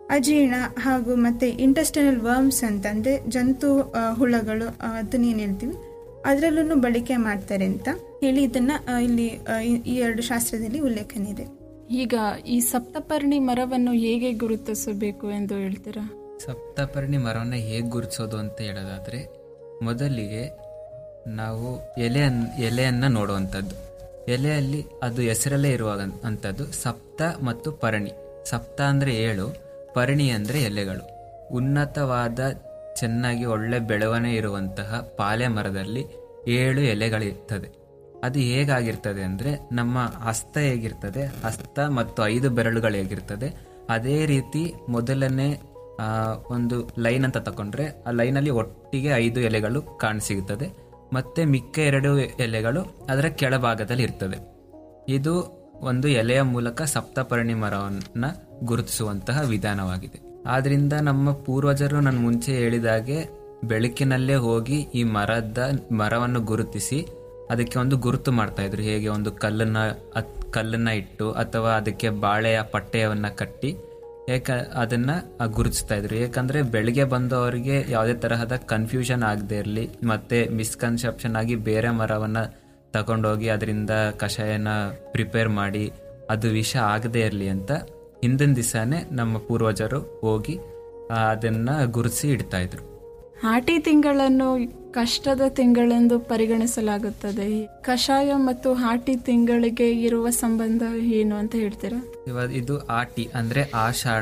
ಅಜೀರ್ಣ ಹಾಗೂ ಮತ್ತೆ ಇಂಟೆಸ್ಟೈನಲ್ ವರ್ಮ್ಸ್ ಅಂತ ಅಂದರೆ ಜಂತು ಹುಳಗಳು ಅದನ್ನೇನು ಹೇಳ್ತೀವಿ ಅದರಲ್ಲೂ ಬಳಕೆ ಮಾಡ್ತಾರೆ ಅಂತ ಹೇಳಿ ಇದನ್ನ ಇಲ್ಲಿ ಈ 2 ಶಾಸ್ತ್ರದಲ್ಲಿ ಉಲ್ಲೇಖನೆ ಇದೆ. ಈಗ ಈ ಸಪ್ತಪರ್ಣಿ ಮರವನ್ನು ಹೇಗೆ ಗುರುತಿಸಬೇಕು ಎಂದು ಹೇಳ್ತೀರಾ? ಸಪ್ತಪರ್ಣಿ ಮರವನ್ನು ಹೇಗೆ ಗುರುತಿಸೋದು ಅಂತ ಹೇಳೋದಾದ್ರೆ, ಮೊದಲಿಗೆ ನಾವು ಎಲೆಯನ್ನು ನೋಡುವಂಥದ್ದು. ಎಲೆಯಲ್ಲಿ ಅದು ಹೆಸರಲ್ಲೇ ಇರುವಂಥದ್ದು ಸಪ್ತ ಮತ್ತು ಪರ್ಣಿ. ಸಪ್ತ ಅಂದರೆ 7, ಪರ್ಣಿ ಅಂದರೆ ಎಲೆಗಳು. ಉನ್ನತವಾದ ಚೆನ್ನಾಗಿ ಒಳ್ಳೆ ಬೆಳವಣೆ ಇರುವಂತಹ ಪಾಲೆ ಮರದಲ್ಲಿ 7 ಎಲೆಗಳಿರ್ತದೆ. ಅದು ಹೇಗಾಗಿರ್ತದೆ ಅಂದರೆ, ನಮ್ಮ ಹಸ್ತ ಹೇಗಿರ್ತದೆ, ಹಸ್ತ ಮತ್ತು 5 ಬೆರಳುಗಳು ಹೇಗಿರ್ತದೆ ಅದೇ ರೀತಿ ಮೊದಲನೇ ಒಂದು ಲೈನ್ ಅಂತ ತಗೊಂಡ್ರೆ ಆ ಲೈನಲ್ಲಿ ಒಟ್ಟಿಗೆ 5 ಎಲೆಗಳು ಕಾಣಸಿಗುತ್ತದೆ. ಮತ್ತೆ ಮಿಕ್ಕ 2 ಎಲೆಗಳು ಅದರ ಕೆಳಭಾಗದಲ್ಲಿ ಇರ್ತದೆ. ಇದು ಒಂದು ಎಲೆಯ ಮೂಲಕ ಸಪ್ತಪರ್ಣಿ ಮರವನ್ನು ಗುರುತಿಸುವಂತಹ ವಿಧಾನವಾಗಿದೆ. ಆದ್ರಿಂದ ನಮ್ಮ ಪೂರ್ವಜರು ನಾನು ಮುಂಚೆ ಹೇಳಿದಾಗೆ ಬೆಳಕಿನಲ್ಲೇ ಹೋಗಿ ಈ ಮರವನ್ನು ಗುರುತಿಸಿ ಅದಕ್ಕೆ ಒಂದು ಗುರುತು ಮಾಡ್ತಾ ಇದ್ರು. ಹೇಗೆ ಒಂದು ಕಲ್ಲನ್ನ ಇಟ್ಟು ಅಥವಾ ಅದಕ್ಕೆ ಬಾಳೆಯ ಪಟ್ಟೆಯವನ್ನ ಕಟ್ಟಿ ಅದನ್ನ ಗುರುತಿಸ್ತಾ ಇದ್ರು. ಯಾಕಂದ್ರೆ ಬೆಳಿಗ್ಗೆ ಬಂದವರಿಗೆ ಯಾವುದೇ ತರಹದ ಕನ್ಫ್ಯೂಷನ್ ಆಗದೆ ಇರಲಿ, ಮತ್ತೆ ಮಿಸ್ಕನ್ಸೆಪ್ಷನ್ ಆಗಿ ಬೇರೆ ಮರವನ್ನ ತಗೊಂಡೋಗಿ ಅದರಿಂದ ಕಷಾಯನ ಪ್ರಿಪೇರ್ ಮಾಡಿ ಅದು ವಿಷ ಆಗದೆ ಇರಲಿ ಅಂತ ಹಿಂದಿನ ದಿವಸನೇ ನಮ್ಮ ಪೂರ್ವಜರು ಹೋಗಿ ಅದನ್ನ ಗುರುತಿಸಿ ಇಡ್ತಾ ಇದ್ರು. ಆಟಿ ತಿಂಗಳನ್ನು ಕಷ್ಟದ ತಿಂಗಳೆಂದು ಪರಿಗಣಿಸಲಾಗುತ್ತದೆ. ಕಷಾಯ ಮತ್ತು ಆಟಿ ತಿಂಗಳಿಗೆ ಇರುವ ಸಂಬಂಧ ಏನು ಅಂತ ಹೇಳ್ತೀರಾ? ಇದು ಆಟಿ ಅಂದ್ರೆ ಆಷಾಢ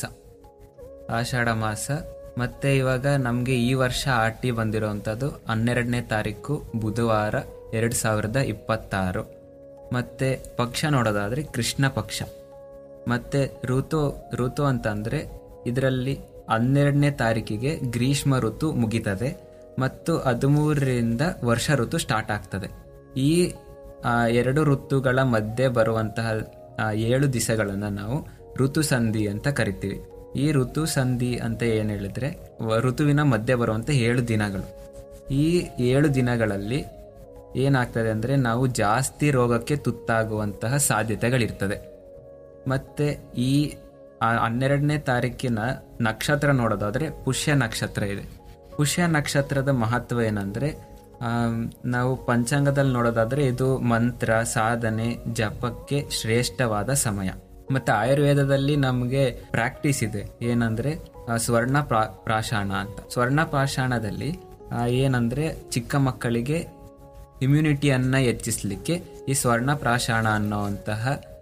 ಮಾಸ. ಮತ್ತೆ ಇವಾಗ ನಮ್ಗೆ ಈ ವರ್ಷ ಆಟಿ ಬಂದಿರುವಂತದ್ದು 12ನೇ ತಾರೀಕು ಬುಧವಾರ 2026. ಮತ್ತೆ ಪಕ್ಷ ನೋಡೋದಾದ್ರೆ ಕೃಷ್ಣ ಪಕ್ಷ. ಮತ್ತೆ ಋತು ಅಂತಂದ್ರೆ ಇದರಲ್ಲಿ 12ನೇ ತಾರೀಕಿಗೆ ಗ್ರೀಷ್ಮ ಋತು ಮುಗಿತದೆ ಮತ್ತು 13ರಿಂದ ವರ್ಷ ಋತು ಸ್ಟಾರ್ಟ್ ಆಗ್ತದೆ. ಈ 2 ಋತುಗಳ ಮಧ್ಯೆ ಬರುವಂತಹ 7 ದಿವಸಗಳನ್ನ ನಾವು ಋತು ಸಂಧಿ ಅಂತ ಕರಿತೀವಿ. ಈ ಋತು ಸಂಧಿ ಅಂತ ಏನ್ ಹೇಳಿದ್ರೆ ಋತುವಿನ ಮಧ್ಯೆ ಬರುವಂತ 7 ದಿನಗಳು. ಈ 7 ದಿನಗಳಲ್ಲಿ ಏನಾಗ್ತದೆ ಅಂದ್ರೆ ನಾವು ಜಾಸ್ತಿ ರೋಗಕ್ಕೆ ತುತ್ತಾಗುವಂತಹ ಸಾಧ್ಯತೆಗಳಿರ್ತದೆ. ಮತ್ತೆ ಈ 12ನೇ ತಾರೀಕಿನ ನಕ್ಷತ್ರ ನೋಡೋದಾದ್ರೆ ಪುಷ್ಯ ನಕ್ಷತ್ರ ಇದೆ. ಪುಷ್ಯ ನಕ್ಷತ್ರದ ಮಹತ್ವ ಏನಂದ್ರೆ ನಾವು ಪಂಚಾಂಗದಲ್ಲಿ ನೋಡೋದಾದ್ರೆ ಇದು ಮಂತ್ರ ಸಾಧನೆ ಜಪಕ್ಕೆ ಶ್ರೇಷ್ಠವಾದ ಸಮಯ. ಮತ್ತೆ ಆಯುರ್ವೇದದಲ್ಲಿ ನಮಗೆ ಪ್ರಾಕ್ಟೀಸ್ ಇದೆ ಏನಂದ್ರೆ ಸ್ವರ್ಣ ಪ್ರಾಶಾನ ಅಂತ. ಸ್ವರ್ಣ ಪ್ರಾಶಾನದಲ್ಲಿ ಏನಂದ್ರೆ ಚಿಕ್ಕ ಮಕ್ಕಳಿಗೆ ಇಮ್ಯುನಿಟಿಯನ್ನ ಹೆಚ್ಚಿಸ್ಲಿಕ್ಕೆ ಈ ಸ್ವರ್ಣ ಪ್ರಾಶಾನ ಅನ್ನುವಂತಹ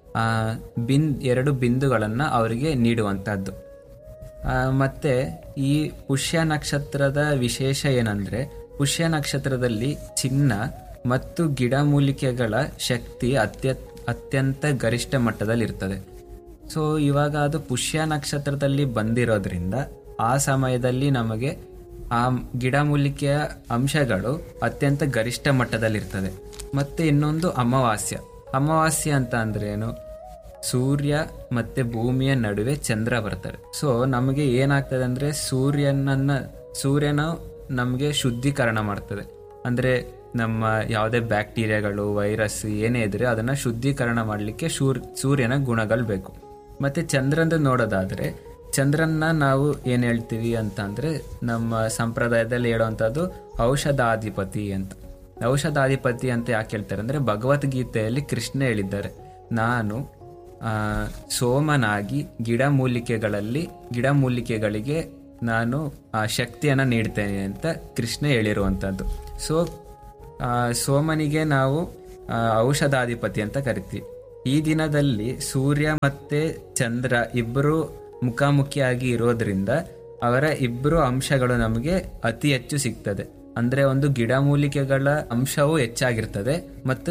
2 ಬಿಂದುಗಳನ್ನ ಅವರಿಗೆ ನೀಡುವಂತಹದ್ದು. ಮತ್ತೆ ಈ ಪುಷ್ಯ ನಕ್ಷತ್ರದ ವಿಶೇಷ ಏನಂದ್ರೆ ಪುಷ್ಯ ನಕ್ಷತ್ರದಲ್ಲಿ ಚಿನ್ನ ಮತ್ತು ಗಿಡಮೂಲಿಕೆಗಳ ಶಕ್ತಿ ಅತ್ಯಂತ ಗರಿಷ್ಠ ಮಟ್ಟದಲ್ಲಿ ಇರ್ತದೆ. ಸೊ ಇವಾಗ ಅದು ಪುಷ್ಯ ನಕ್ಷತ್ರದಲ್ಲಿ ಬಂದಿರೋದ್ರಿಂದ ಆ ಸಮಯದಲ್ಲಿ ನಮಗೆ ಆ ಗಿಡಮೂಲಿಕೆಯ ಅಂಶಗಳು ಅತ್ಯಂತ ಗರಿಷ್ಠ ಮಟ್ಟದಲ್ಲಿರ್ತದೆ. ಮತ್ತೆ ಇನ್ನೊಂದು ಅಮಾವಾಸ್ಯ ಅಂತ ಅಂದ್ರೆ ಏನು, ಸೂರ್ಯ ಮತ್ತೆ ಭೂಮಿಯ ನಡುವೆ ಚಂದ್ರ ಬರ್ತಾರೆ. ಸೊ ನಮಗೆ ಏನಾಗ್ತದೆ ಅಂದ್ರೆ ಸೂರ್ಯನ ನಮಗೆ ಶುದ್ಧೀಕರಣ ಮಾಡ್ತದೆ. ಅಂದ್ರೆ ನಮ್ಮ ಯಾವುದೇ ಬ್ಯಾಕ್ಟೀರಿಯಾಗಳು ವೈರಸ್ ಏನೇ ಇದ್ರೆ ಅದನ್ನ ಶುದ್ಧೀಕರಣ ಮಾಡಲಿಕ್ಕೆ ಸೂರ್ಯನ ಗುಣಗಳು ಬೇಕು. ಮತ್ತೆ ಚಂದ್ರನ ನೋಡೋದಾದ್ರೆ ಚಂದ್ರನ್ನ ನಾವು ಏನ್ ಹೇಳ್ತೀವಿ ಅಂತ ಅಂದ್ರೆ ನಮ್ಮ ಸಂಪ್ರದಾಯದಲ್ಲಿ ಹೇಳುವಂತದ್ದು ಔಷಧಾಧಿಪತಿ ಅಂತ. ಔಷಧಾಧಿಪತಿ ಅಂತ ಯಾಕೆ ಹೇಳ್ತಾರೆ ಅಂದ್ರೆ ಭಗವದ್ಗೀತೆಯಲ್ಲಿ ಕೃಷ್ಣ ಹೇಳಿದ್ದಾರೆ, ನಾನು ಸೋಮನಾಗಿ ಗಿಡಮೂಲಿಕೆಗಳಿಗೆ ನಾನು ಶಕ್ತಿಯನ್ನ ನೀಡ್ತೇನೆ ಅಂತ ಕೃಷ್ಣ ಹೇಳಿರುವಂತದ್ದು. ಸೊ ಸೋಮನಿಗೆ ನಾವು ಔಷಧಾಧಿಪತಿ ಅಂತ ಕರಿತೀವಿ. ಈ ದಿನದಲ್ಲಿ ಸೂರ್ಯ ಮತ್ತೆ ಚಂದ್ರ ಇಬ್ಬರು ಮುಖಾಮುಖಿಯಾಗಿ ಇರೋದ್ರಿಂದ ಅವರ ಇಬ್ಬರು ಅಂಶಗಳು ನಮಗೆ ಅತಿ ಹೆಚ್ಚು ಸಿಗ್ತದೆ. ಅಂದ್ರೆ ಒಂದು ಗಿಡಮೂಲಿಕೆಗಳ ಅಂಶವೂ ಹೆಚ್ಚಾಗಿರ್ತದೆ ಮತ್ತು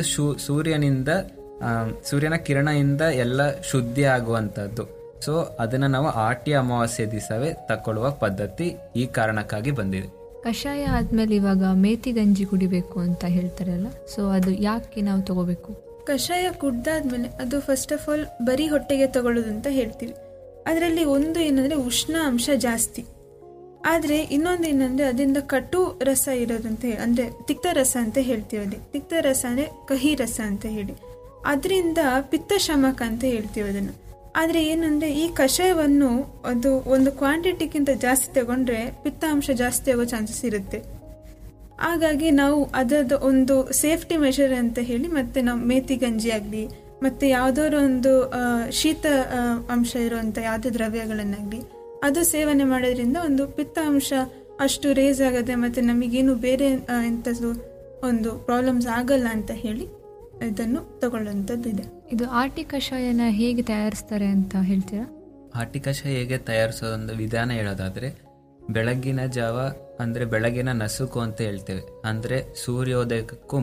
ಸೂರ್ಯನ ಕಿರಣದಿಂದ ಎಲ್ಲ ಶುದ್ಧಿ ಆಗುವಂತದ್ದು. ಸೊ ಅದನ್ನ ನಾವು ಆಟಿ ಅಮಾವಾಸ್ಯೆ ದಿವಸವೇ ತಕೊಳ್ಳುವ ಪದ್ಧತಿ ಈ ಕಾರಣಕ್ಕಾಗಿ ಬಂದಿದೆ. ಕಷಾಯ ಆದ್ಮೇಲೆ ಇವಾಗ ಮೇಥಿ ಗಂಜಿ ಕುಡಿಬೇಕು ಅಂತ ಹೇಳ್ತಾರಲ್ಲ, ಸೊ ಅದು ಯಾಕೆ ನಾವು ತಗೋಬೇಕು? ಕಷಾಯ ಕುಡ್ದಾದ್ಮೇಲೆ ಅದು ಫಸ್ಟ್ ಆಫ್ ಆಲ್ ಬರೀ ಹೊಟ್ಟೆಗೆ ತಗೊಳ್ಳೋದು ಅಂತ ಹೇಳ್ತೀವಿ. ಅದರಲ್ಲಿ ಒಂದು ಏನಂದ್ರೆ ಉಷ್ಣ ಅಂಶ ಜಾಸ್ತಿ, ಆದರೆ ಇನ್ನೊಂದು ಏನಂದ್ರೆ ಅದರಿಂದ ಕಟು ರಸ ಇರೋದಂತ ಹೇಳಿ, ಅಂದ್ರೆ ತಿಕ್ತ ರಸ ಅಂತ ಹೇಳ್ತೀವಿ. ಅದೇ ತಿಕ್ತ ರಸ ಅಂದ್ರೆ ಕಹಿ ರಸ ಅಂತ ಹೇಳಿ, ಅದರಿಂದ ಪಿತ್ತಶಮಕ ಅಂತ ಹೇಳ್ತೀವಿ ಅದನ್ನು. ಆದರೆ ಏನಂದರೆ ಈ ಕಷಾಯವನ್ನು ಅದು ಒಂದು ಕ್ವಾಂಟಿಟಿಗಿಂತ ಜಾಸ್ತಿ ತಗೊಂಡ್ರೆ ಪಿತ್ತಾಂಶ ಜಾಸ್ತಿ ಆಗೋ ಚಾನ್ಸಸ್ ಇರುತ್ತೆ. ಹಾಗಾಗಿ ನಾವು ಅದರದ್ದು ಒಂದು ಸೇಫ್ಟಿ ಮೆಷರ್ ಅಂತ ಹೇಳಿ ಮತ್ತೆ ನಾವು ಮೇಥಿ ಗಂಜಿ ಆಗಲಿ ಮತ್ತು ಯಾವುದಾದ್ರು ಒಂದು ಶೀತ ಅಂಶ ಇರುವಂಥ ಯಾವುದೇ ದ್ರವ್ಯಗಳನ್ನಾಗಲಿ ಅದು ಸೇವನೆ ಮಾಡೋದ್ರಿಂದ ಒಂದು ಪಿತ್ತಾಂಶ ಅಷ್ಟು ರೇಸ್ ಆಗದೆ ಮತ್ತು ನಮಗೇನು ಬೇರೆ ಎಂಥದ್ದು ಒಂದು ಪ್ರಾಬ್ಲಮ್ಸ್ ಆಗಲ್ಲ ಅಂತ ಹೇಳಿ ಇದನ್ನು ತಗೊಳ್ಳುವಂಥದ್ದು ಇದೆ. ಇದು ಆಟಿ ಕಷಾಯನ ಹೇಗೆ ತಯಾರಿಸ್ತಾರೆ ಅಂತ ಹೇಳ್ತೀರಾ? ಆಟಿ ಕಷಾಯ ಹೇಗೆ ತಯಾರಿಸೋದೊಂದು ವಿಧಾನ ಹೇಳೋದಾದರೆ, ಬೆಳಗ್ಗಿನ ಜಾವ ಅಂದರೆ ಬೆಳಗಿನ ನಸುಕು ಅಂತ ಹೇಳ್ತೇವೆ. ಅಂದರೆ ಸೂರ್ಯೋದಯಕ್ಕೂ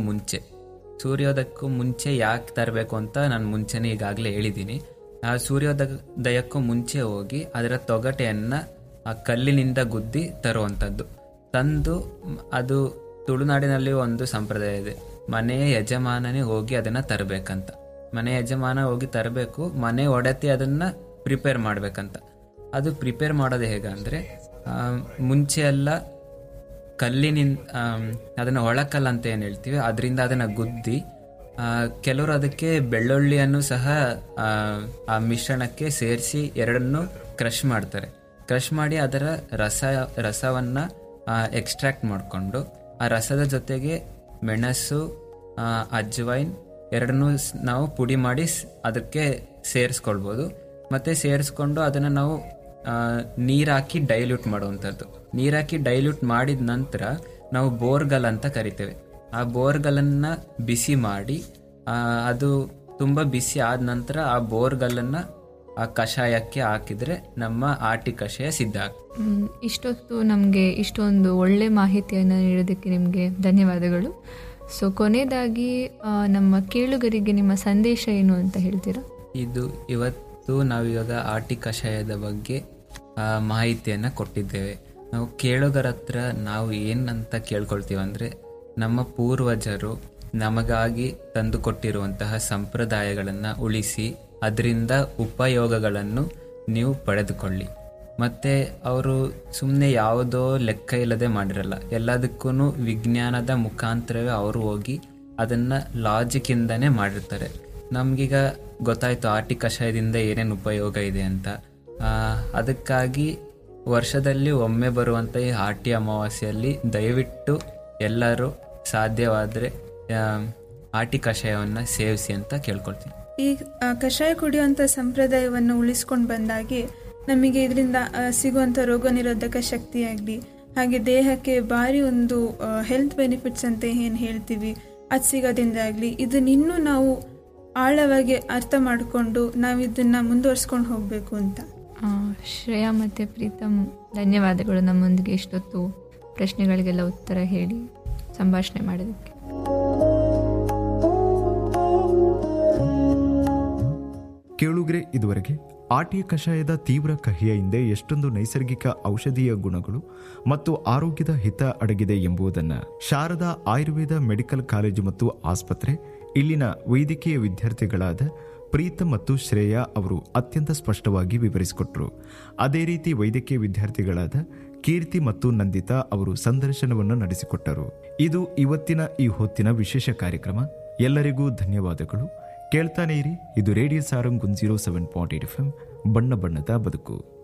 ಮುಂಚೆ ಯಾಕೆ ತರಬೇಕು ಅಂತ ನಾನು ಮುಂಚೆನೇ ಈಗಾಗಲೇ ಹೇಳಿದ್ದೀನಿ. ಆ ಸೂರ್ಯೋದಯಕ್ಕೂ ಮುಂಚೆ ಹೋಗಿ ಅದರ ತೊಗಟೆಯನ್ನು ಆ ಕಲ್ಲಿನಿಂದ ಗುದ್ದಿ ತರುವಂಥದ್ದು. ತಂದು ಅದು ತುಳುನಾಡಿನಲ್ಲಿ ಒಂದು ಸಂಪ್ರದಾಯ ಇದೆ, ಮನೆಯ ಯಜಮಾನನೇ ಹೋಗಿ ಅದನ್ನು ತರಬೇಕಂತ. ಮನೆ ಯಜಮಾನ ಹೋಗಿ ತರಬೇಕು, ಮನೆ ಒಡತಿ ಅದನ್ನು ಪ್ರಿಪೇರ್ ಮಾಡಬೇಕಂತ. ಅದು ಪ್ರಿಪೇರ್ ಮಾಡೋದು ಹೇಗಂದರೆ, ಮುಂಚೆ ಎಲ್ಲ ಕಲ್ಲಿನಿಂದ ಅದನ್ನು ಒಳಕಲ್ಲ ಅಂತ ಏನು ಹೇಳ್ತೀವಿ, ಅದರಿಂದ ಅದನ್ನು ಗುದ್ದಿ ಕೆಲವರು ಅದಕ್ಕೆ ಬೆಳ್ಳುಳ್ಳಿಯನ್ನು ಸಹ ಆ ಮಿಶ್ರಣಕ್ಕೆ ಸೇರಿಸಿ ಎರಡನ್ನು ಕ್ರಷ್ ಮಾಡ್ತಾರೆ. ಕ್ರಷ್ ಮಾಡಿ ಅದರ ರಸವನ್ನು ಎಕ್ಸ್ಟ್ರಾಕ್ಟ್ ಮಾಡಿಕೊಂಡು ಆ ರಸದ ಜೊತೆಗೆ ಮೆಣಸು, ಅಜ್ವೈನ್ ಎರಡನ್ನೂ ನಾವು ಪುಡಿ ಮಾಡಿ ಅದಕ್ಕೆ ಸೇರಿಸ್ಕೊಳ್ಬೋದು. ಮತ್ತು ಸೇರಿಸ್ಕೊಂಡು ಅದನ್ನು ನಾವು ನೀರಾಕಿ ಡೈಲ್ಯೂಟ್ ಮಾಡುವಂಥದ್ದು. ನೀರಾಕಿ ಡೈಲ್ಯೂಟ್ ಮಾಡಿದ ನಂತರ ನಾವು ಬೋರ್ಗಲ್ ಅಂತ ಕರಿತೇವೆ. ಆ ಬೋರ್ಗಲನ್ನು ಬಿಸಿ ಮಾಡಿ ಅದು ತುಂಬ ಬಿಸಿ ಆದ ನಂತರ ಆ ಬೋರ್ಗಲ್ಲನ್ನು ಆ ಕಷಾಯಕ್ಕೆ ಹಾಕಿದರೆ ನಮ್ಮ ಆಟಿ ಕಷಾಯ ಸಿದ್ಧ ಆಗ್ತದೆ. ಇಷ್ಟೊತ್ತು ನಮಗೆ ಇಷ್ಟೊಂದು ಒಳ್ಳೆ ಮಾಹಿತಿಯನ್ನು ನೀಡೋದಕ್ಕೆ ನಿಮಗೆ ಧನ್ಯವಾದಗಳು. ಸೊ ಕೊನೆಯದಾಗಿ ನಮ್ಮ ಕೇಳುಗರಿಗೆ ನಿಮ್ಮ ಸಂದೇಶ ಏನು ಅಂತ ಹೇಳ್ತೀರಾ? ಇವತ್ತು ನಾವಿವಾಗ ಆಟಿ ಕಷಾಯದ ಬಗ್ಗೆ ಮಾಹಿತಿಯನ್ನು ಕೊಟ್ಟಿದ್ದೇವೆ. ನಾವು ಕೇಳುಗರ ಹತ್ರ ನಾವು ಏನಂತ ಕೇಳ್ಕೊಳ್ತೀವಿ ಅಂದರೆ, ನಮ್ಮ ಪೂರ್ವಜರು ನಮಗಾಗಿ ತಂದುಕೊಟ್ಟಿರುವಂತಹ ಸಂಪ್ರದಾಯಗಳನ್ನು ಉಳಿಸಿ ಅದರಿಂದ ಉಪಯೋಗಗಳನ್ನು ನೀವು ಪಡೆದುಕೊಳ್ಳಿ. ಮತ್ತು ಅವರು ಸುಮ್ಮನೆ ಯಾವುದೋ ಲೆಕ್ಕ ಇಲ್ಲದೆ ಮಾಡಿರಲ್ಲ, ಎಲ್ಲದಕ್ಕೂ ವಿಜ್ಞಾನದ ಮುಖಾಂತರವೇ ಅವರು ಹೋಗಿ ಅದನ್ನು ಲಾಜಿಕ್ಕಿಂದನೇ ಮಾಡಿರ್ತಾರೆ. ನಮಗೀಗ ಗೊತ್ತಾಯಿತು ಆಟಿ ಕಷಾಯದಿಂದ ಏನೇನು ಉಪಯೋಗ ಇದೆ ಅಂತ. ಅದಕ್ಕಾಗಿ ವರ್ಷದಲ್ಲಿ ಒಮ್ಮೆ ಬರುವಂಥ ಈ ಆಟಿ ಅಮಾವಾಸ್ಯೆಯಲ್ಲಿ ದಯವಿಟ್ಟು ಎಲ್ಲರೂ ಸಾಧ್ಯವಾದರೆ ಆಟಿ ಕಷಾಯವನ್ನು ಸೇವಿಸಿ ಅಂತ ಕೇಳ್ಕೊಳ್ತೀನಿ. ಈ ಕಷಾಯ ಕುಡಿಯುವಂಥ ಸಂಪ್ರದಾಯವನ್ನು ಉಳಿಸ್ಕೊಂಡು ಬಂದಾಗೆ ನಮಗೆ ಇದರಿಂದ ಸಿಗುವಂಥ ರೋಗ ನಿರೋಧಕ ಶಕ್ತಿಯಾಗಲಿ, ಹಾಗೆ ದೇಹಕ್ಕೆ ಭಾರಿ ಒಂದು ಹೆಲ್ತ್ ಬೆನಿಫಿಟ್ಸ್ ಅಂತ ಏನು ಹೇಳ್ತೀವಿ ಅದು ಸಿಗೋದ್ರಿಂದಾಗಲಿ, ಇದನ್ನಿನ್ನೂ ನಾವು ಆಳವಾಗಿ ಅರ್ಥ ಮಾಡಿಕೊಂಡು ನಾವು ಇದನ್ನು ಮುಂದುವರ್ಸ್ಕೊಂಡು ಹೋಗಬೇಕು ಅಂತ. ಶ್ರೇಯಾ ಮತ್ತು ಪ್ರೀತಮ್, ಧನ್ಯವಾದಗಳು ನಮ್ಮೊಂದಿಗೆ ಇಷ್ಟೊತ್ತು ಪ್ರಶ್ನೆಗಳಿಗೆಲ್ಲ ಉತ್ತರ ಹೇಳಿ ಸಂಭಾಷಣೆ ಮಾಡೋದಕ್ಕೆ. ಕೇಳುಗರೆ, ಇದುವರೆಗೆ ಆಟಿ ಕಷಾಯದ ತೀವ್ರ ಕಹಿಯ ಹಿಂದೆ ಎಷ್ಟೊಂದು ನೈಸರ್ಗಿಕ ಔಷಧೀಯ ಗುಣಗಳು ಮತ್ತು ಆರೋಗ್ಯದ ಹಿತ ಅಡಗಿದೆ ಎಂಬುದನ್ನು ಶಾರದಾ ಆಯುರ್ವೇದ ಮೆಡಿಕಲ್ ಕಾಲೇಜು ಮತ್ತು ಆಸ್ಪತ್ರೆ ಇಲ್ಲಿನ ವೈದ್ಯಕೀಯ ವಿದ್ಯಾರ್ಥಿಗಳಾದ ಪ್ರೀತಮ್ ಮತ್ತು ಶ್ರೇಯಾ ಅವರು ಅತ್ಯಂತ ಸ್ಪಷ್ಟವಾಗಿ ವಿವರಿಸಿಕೊಟ್ರು. ಅದೇ ರೀತಿ ವೈದ್ಯಕೀಯ ವಿದ್ಯಾರ್ಥಿಗಳಾದ ಕೀರ್ತಿ ಮತ್ತು ನಂದಿತಾ ಅವರು ಸಂದರ್ಶನವನ್ನು ನಡೆಸಿಕೊಟ್ಟರು. ಇದು ಇವತ್ತಿನ ಈ ಹೊತ್ತಿನ ವಿಶೇಷ ಕಾರ್ಯಕ್ರಮ. ಎಲ್ಲರಿಗೂ ಧನ್ಯವಾದಗಳು. ಕೇಳ್ತಾನೆ ಇರಿ, ಇದು ರೇಡಿಯೋ ಸಾರಂಗ್ 107.8 FM, ಬಣ್ಣ ಬಣ್ಣದ ಬದುಕು.